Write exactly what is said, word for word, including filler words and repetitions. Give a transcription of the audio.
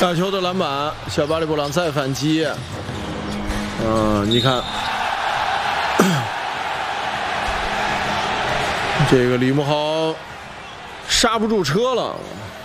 大球的篮板，小巴里布朗再反击。嗯，你看，这个李慕豪刹不住车了。